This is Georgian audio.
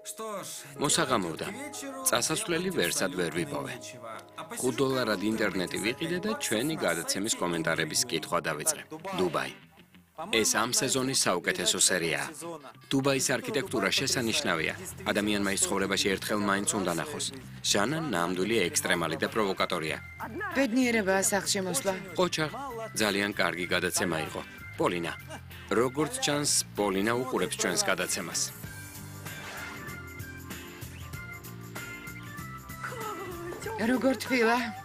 მოსაღამოვდა. წასასვლელი ვერსად ვერ ვიპოვე. $5 ინტერნეტი ვიყიდე და ჩვენი გადაცემის კომენტარების კითხვა დავიწყე. დუბაი. ეს ამ სეზონის საუკეთესო სერიაა. დუბაის არქიტექტურა შესანიშნავია. ადამიანმა ის ცხოვრებაში ერთხელ მაინც უნდა ნახოს. ჟანა ნამდვილი ექსტრემალი და პროვოკატორია. ბედნიერებაა სახლში მოსვლა. ყოჩა, ძალიან კარგი გადაცემა იყო. პოლინა. როგორც ჩანს, პოლინა უყურებს ჩვენს გადაცემას. როგორ თქვილა?